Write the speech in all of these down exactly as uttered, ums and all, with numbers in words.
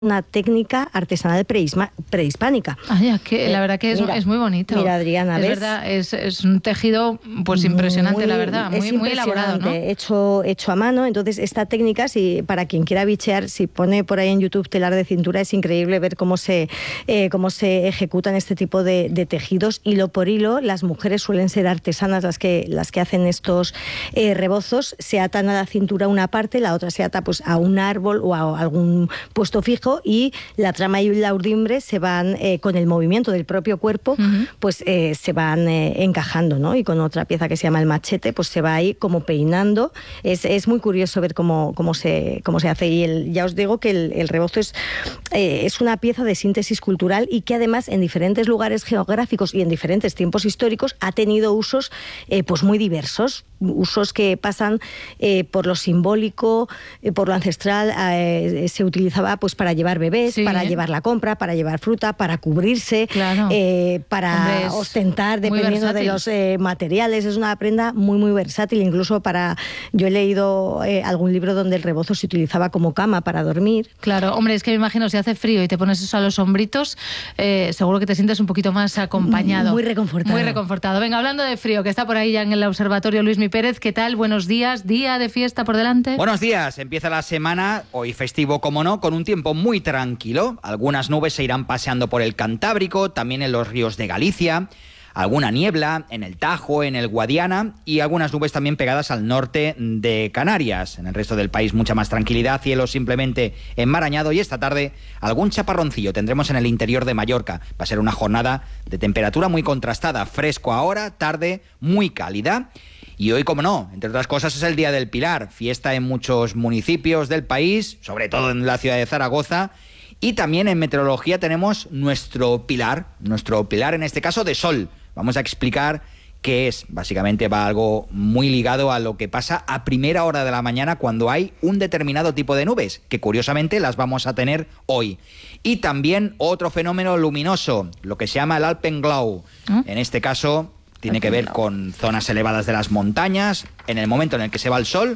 una técnica artesanal prehisma, prehispánica. Ay, es que la verdad que es, mira, es muy bonito. Mira, Adriana, es ¿ves? verdad, es, es un tejido pues impresionante, muy, la verdad, muy, muy elaborado, ¿no? Hecho, hecho a mano. Entonces, esta técnica, si para quien quiera bichear, si pone por ahí en YouTube telar de cintura, es increíble ver cómo se, eh, cómo se ejecutan este tipo de, de tejidos. Hilo por hilo, las mujeres suelen ser artesanas las que, las que hacen estos eh, rebozos. Se atan a la cintura una parte, la otra se ata pues, a un árbol o a algún puesto fijo, y la trama y la urdimbre se van, eh, con el movimiento del propio cuerpo, uh-huh. pues eh, se van eh, encajando, ¿no? Y con otra pieza que se llama el machete, pues se va ahí como peinando. Es, es muy curioso ver cómo, cómo, se, cómo se hace. Y el, ya os digo que el, el rebozo es, eh, es una pieza de síntesis cultural y que además en diferentes lugares geográficos y en diferentes tiempos históricos ha tenido usos eh, pues muy diversos. Usos que pasan eh, por lo simbólico, eh, por lo ancestral. Eh, se utilizaba pues para llevar bebés, sí, para ¿eh? llevar la compra, para llevar fruta, para cubrirse, claro. eh, para Hombre, ostentar dependiendo de los eh, materiales. Es una prenda muy muy versátil, incluso para... Yo he leído eh, algún libro donde el rebozo se utilizaba como cama para dormir. Claro, hombre, es que me imagino si hace frío y te pones eso a los hombritos, eh, seguro que te sientes un poquito más acompañado. Muy reconfortado. Muy reconfortado. Venga, hablando de frío, que está por ahí ya en el observatorio Luismi Pérez, ¿qué tal? Buenos días, día de fiesta por delante. Buenos días, empieza la semana, hoy festivo como no, con un tiempo muy tranquilo. Algunas nubes se irán paseando por el Cantábrico, también en los ríos de Galicia, alguna niebla en el Tajo, en el Guadiana, y algunas nubes también pegadas al norte de Canarias. En el resto del país mucha más tranquilidad, cielo simplemente enmarañado, y esta tarde algún chaparroncillo tendremos en el interior de Mallorca. Va a ser una jornada de temperatura muy contrastada, fresco ahora, tarde muy cálida. Y hoy, como no, entre otras cosas, es el Día del Pilar, fiesta en muchos municipios del país, sobre todo en la ciudad de Zaragoza, y también en meteorología tenemos nuestro pilar, nuestro pilar en este caso de sol. Vamos a explicar qué es. Básicamente va algo muy ligado a lo que pasa a primera hora de la mañana cuando hay un determinado tipo de nubes, que curiosamente las vamos a tener hoy. Y también otro fenómeno luminoso, lo que se llama el Alpenglow. ¿Mm? En este caso tiene que ver con zonas elevadas de las montañas, en el momento en el que se va el sol,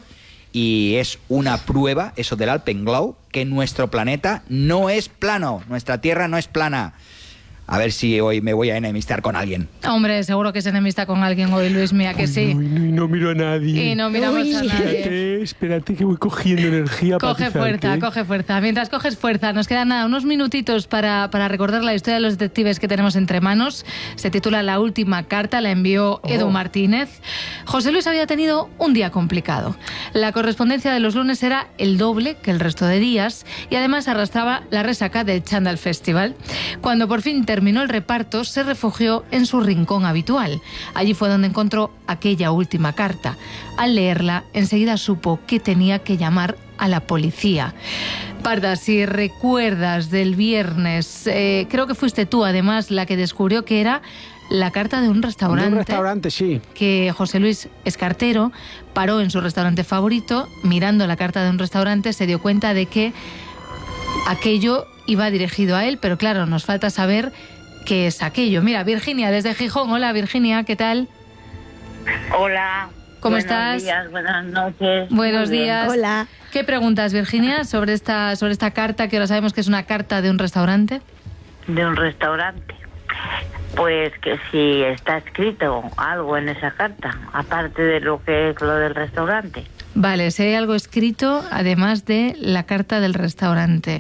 y es una prueba, eso del Alpenglow, que nuestro planeta no es plano, nuestra Tierra no es plana. A ver si hoy me voy a enemistar con alguien. Hombre, seguro que se enemista con alguien hoy, Luis, mía, que sí. No, no, no miro a nadie. Y no miramos Uy. a nadie. Espérate, espérate que voy cogiendo energía. Coge fuerza, coge fuerza. Mientras coges fuerza, nos quedan nada, unos minutitos para, para recordar la historia de los detectives que tenemos entre manos. Se titula La última carta, la envió Edu oh. Martínez. José Luis había tenido un día complicado. La correspondencia de los lunes era el doble que el resto de días y además arrastraba la resaca del Chandal Festival. Cuando por fin terminó el reparto, se refugió en su rincón habitual. Allí fue donde encontró aquella última carta. Al leerla, enseguida supo que tenía que llamar a la policía. Parda, si recuerdas del viernes, eh, creo que fuiste tú además la que descubrió que era la carta de un restaurante. De un restaurante, sí. Que José Luis es cartero, paró en su restaurante favorito, mirando la carta de un restaurante, se dio cuenta de que aquello iba dirigido a él, pero claro, nos falta saber qué es aquello. Mira, Virginia, desde Gijón. Hola, Virginia, ¿qué tal? Hola. ¿Cómo buenos estás? Buenos días, buenas noches. Buenos días. Hola. ¿Qué preguntas, Virginia, sobre esta, sobre esta carta, que ahora sabemos que es una carta de un restaurante? De un restaurante. Pues que si está escrito algo en esa carta, aparte de lo que es lo del restaurante. Vale, si hay algo escrito, además de la carta del restaurante.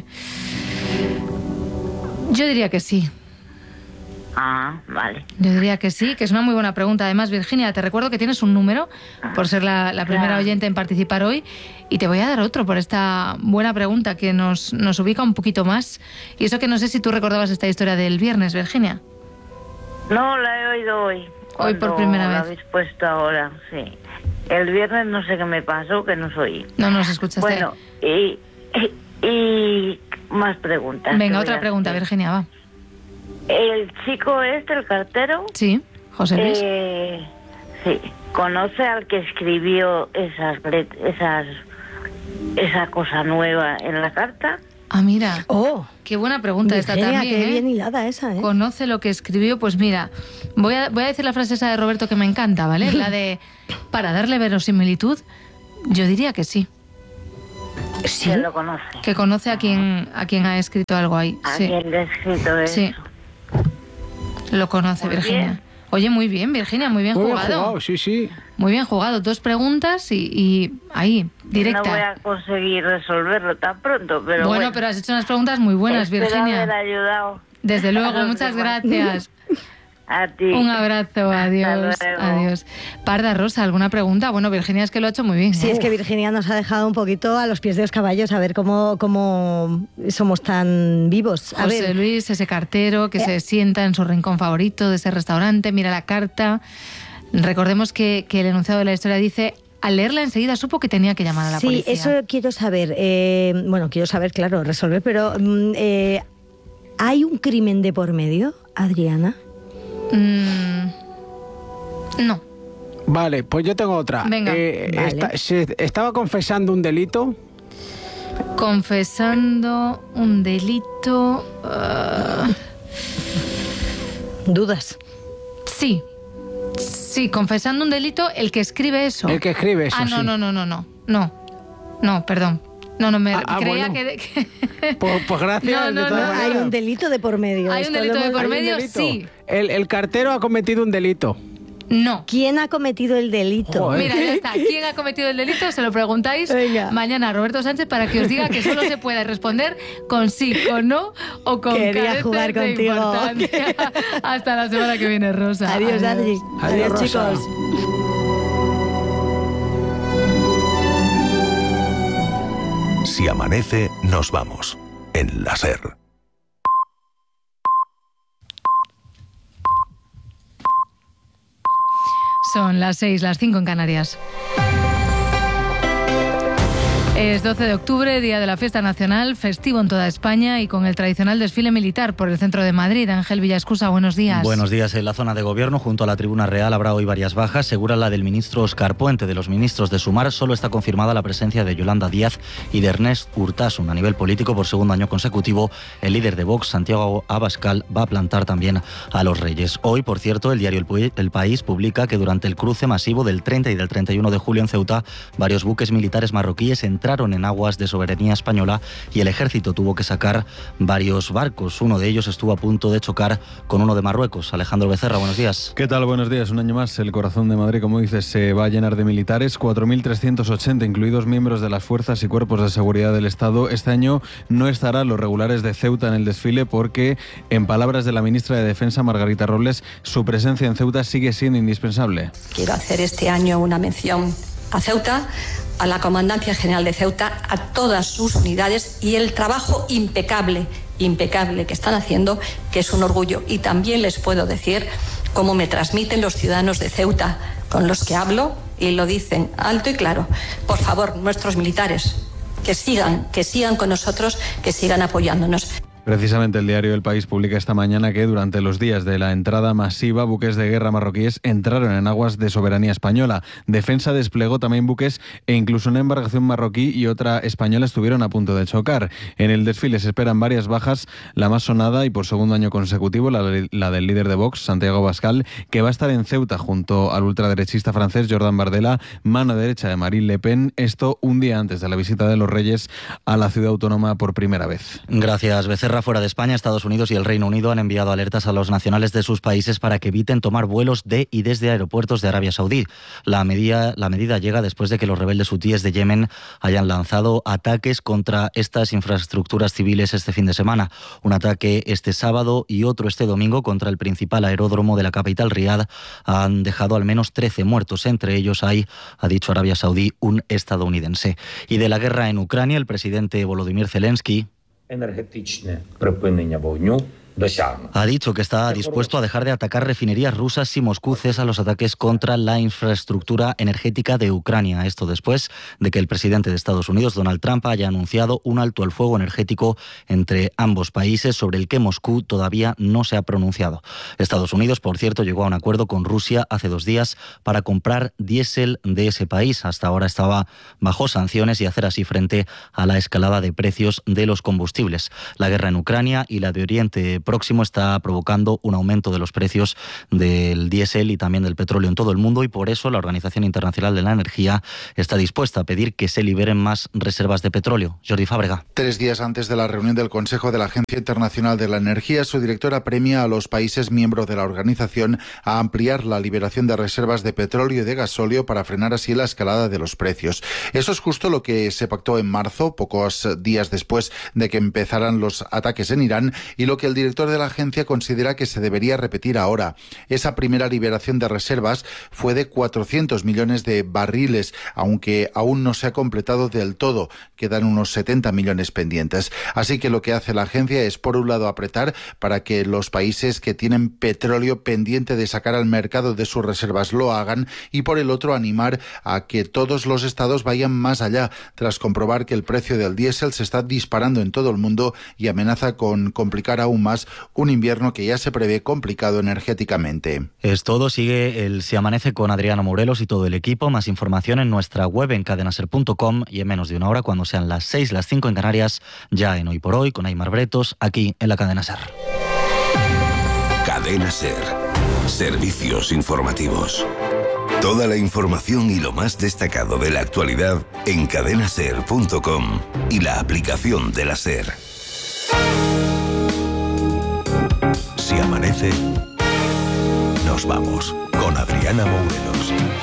Yo diría que sí. Ah, vale. Yo diría que sí, que es una muy buena pregunta. Además, Virginia, te recuerdo que tienes un número por ser la, la primera claro. oyente en participar hoy, y te voy a dar otro por esta buena pregunta que nos, nos ubica un poquito más. Y eso que no sé si tú recordabas esta historia del viernes, Virginia. No, la he oído hoy. Hoy por primera vez. La habéis puesto ahora, sí. El viernes no sé qué me pasó, que no soy. No nos escuchaste. Bueno, y, y, y más preguntas. Venga, otra pregunta, hacer. Virginia, va. El chico este, el cartero. Sí, José Luis. Eh, sí, ¿conoce al que escribió esas, esas, esa cosa nueva en la carta? Ah, mira. Oh, qué buena pregunta esta también. Qué ¿eh? bien hilada esa, ¿eh? ¿Conoce lo que escribió? Pues mira, voy a, voy a decir la frase esa de Roberto que me encanta, ¿vale? La de, para darle verosimilitud, yo diría que sí. Sí. Que lo conoce. Que conoce a quien, a quien ha escrito algo ahí. ¿A Sí. quién le ha escrito eso? Sí. Lo conoce, Muy Virginia. bien. Oye, muy bien, Virginia, muy bien Muy bien jugado. jugado, sí, sí. Muy bien jugado. Dos preguntas y, y ahí, directa. No voy a conseguir resolverlo tan pronto, pero bueno, bueno. pero has hecho unas preguntas muy buenas, Espero Virginia. haber ayudado. Desde luego, A los muchas demás. gracias. A ti. Un abrazo, adiós, luego. adiós. Parda Rosa, ¿alguna pregunta? Bueno, Virginia es que lo ha hecho muy bien. Sí, ¿eh? es que Virginia nos ha dejado un poquito a los pies de los caballos, a ver cómo, cómo somos tan vivos. A José ver, Luis, ese cartero que Eh. se sienta en su rincón favorito de ese restaurante, mira la carta. Recordemos que, que el enunciado de la historia dice: al leerla enseguida supo que tenía que llamar a la sí, policía. eso quiero saber. eh, bueno, quiero saber, claro, resolver, pero mm, eh, ¿hay un crimen de por medio, Adriana? Mm, no. Vale, pues yo tengo otra. Venga. Eh, Vale. esta- se estaba confesando un delito. Confesando un delito. ah, ¿Dudas? sí. Sí, confesando un delito, el que escribe eso. El que escribe eso, Ah, no, sí. no, no, no, no. No. No, perdón. No, no, me Ah, ah, creía bueno. que, que- Pues, pues gracias. No, de no, todas no. maneras. Hay un delito de por medio. Hay un Esto lo delito de hemos- por Hay un medio, delito. sí. El, el cartero ha cometido un delito. No. ¿Quién ha cometido el delito? Joder. Mira, ya está. ¿Quién ha cometido el delito? Se lo preguntáis Venga. mañana a Roberto Sánchez para que os diga que solo se puede responder con sí, con no o con Quería careces jugar de contigo. importancia. Hasta la semana que viene, Rosa. Adiós, Adri. Adiós, Rosa. chicos. Si amanece, nos vamos. En la SER. Son las seis, las cinco en Canarias. Es doce de octubre, día de la fiesta nacional, festivo en toda España y con el tradicional desfile militar por el centro de Madrid. Ángel Villascusa, buenos días. Buenos días. En la zona de gobierno, junto a la Tribuna Real, habrá hoy varias bajas. Segura la del ministro Óscar Puente. De los ministros de Sumar, solo está confirmada la presencia de Yolanda Díaz y de Ernest Urtasun. A nivel político, por segundo año consecutivo, el líder de Vox, Santiago Abascal, va a plantar también a los Reyes. Hoy, por cierto, el diario El, el País publica que durante el cruce masivo del treinta y del treinta y uno de julio en Ceuta, varios buques militares marroquíes entraron en aguas de soberanía española y el ejército tuvo que sacar varios barcos. Uno de ellos estuvo a punto de chocar con uno de Marruecos. Alejandro Becerra, buenos días. ¿Qué tal? Buenos días. Un año más, el corazón de Madrid, como dices, se va a llenar de militares. cuatro mil trescientos ochenta, incluidos miembros de las fuerzas y cuerpos de seguridad del Estado. Este año no estarán los regulares de Ceuta en el desfile porque, en palabras de la ministra de Defensa, Margarita Robles, su presencia en Ceuta sigue siendo indispensable. Quiero hacer este año una mención a Ceuta, a la Comandancia General de Ceuta, a todas sus unidades y el trabajo impecable, impecable que están haciendo, que es un orgullo. Y también les puedo decir cómo me transmiten los ciudadanos de Ceuta con los que hablo y lo dicen alto y claro. Por favor, nuestros militares, que sigan, que sigan con nosotros, que sigan apoyándonos. Precisamente el diario El País publica esta mañana que durante los días de la entrada masiva, buques de guerra marroquíes entraron en aguas de soberanía española. Defensa desplegó también buques e incluso una embarcación marroquí y otra española estuvieron a punto de chocar. En el desfile se esperan varias bajas, la más sonada y por segundo año consecutivo, la, de, la del líder de Vox, Santiago Abascal, que va a estar en Ceuta junto al ultraderechista francés Jordan Bardella, mano derecha de Marine Le Pen, esto un día antes de la visita de los Reyes a la ciudad autónoma por primera vez. Gracias, Becerra. Fuera de España, Estados Unidos y el Reino Unido han enviado alertas a los nacionales de sus países para que eviten tomar vuelos de y desde aeropuertos de Arabia Saudí. La medida, la medida llega después de que los rebeldes hutíes de Yemen hayan lanzado ataques contra estas infraestructuras civiles este fin de semana. Un ataque este sábado y otro este domingo contra el principal aeródromo de la capital, Riad, han dejado al menos trece muertos. Entre ellos hay, ha dicho Arabia Saudí, un estadounidense. Y de la guerra en Ucrania, el presidente Volodymyr Zelensky енергетичне припинення вогню досягнено. Ha dicho que está dispuesto a dejar de atacar refinerías rusas si Moscú cesa los ataques contra la infraestructura energética de Ucrania. Esto después de que el presidente de Estados Unidos, Donald Trump, haya anunciado un alto al fuego energético entre ambos países sobre el que Moscú todavía no se ha pronunciado. Estados Unidos, por cierto, llegó a un acuerdo con Rusia hace dos días para comprar diésel de ese país. Hasta ahora estaba bajo sanciones y hacer así frente a la escalada de precios de los combustibles. La guerra en Ucrania y la de Oriente próximo está provocando un aumento de los precios del diésel y también del petróleo en todo el mundo, y por eso la Organización Internacional de la Energía está dispuesta a pedir que se liberen más reservas de petróleo. Jordi Fábrega. Tres días antes de la reunión del Consejo de la Agencia Internacional de la Energía, su directora premia a los países miembros de la organización a ampliar la liberación de reservas de petróleo y de gasóleo para frenar así la escalada de los precios. Eso es justo lo que se pactó en marzo, pocos días después de que empezaran los ataques en Irán, y lo que el director de la agencia considera que se debería repetir ahora. Esa primera liberación de reservas fue de cuatrocientos millones de barriles, aunque aún no se ha completado del todo. Quedan unos setenta millones pendientes. Así que lo que hace la agencia es, por un lado, apretar para que los países que tienen petróleo pendiente de sacar al mercado de sus reservas lo hagan, y por el otro, animar a que todos los estados vayan más allá, tras comprobar que el precio del diésel se está disparando en todo el mundo y amenaza con complicar aún más un invierno que ya se prevé complicado energéticamente. Es todo. Sigue el Se Amanece con Adriana Morelos y todo el equipo. Más información en nuestra web en cadenaser punto com, y en menos de una hora, cuando sean las seis, las cinco en Canarias, ya en Hoy por Hoy, con Aimar Bretos, aquí en la Cadena SER. Cadena SER. Servicios informativos. Toda la información y lo más destacado de la actualidad en cadenaser punto com y la aplicación de la SER. Si amanece, nos vamos con Adriana Morelos.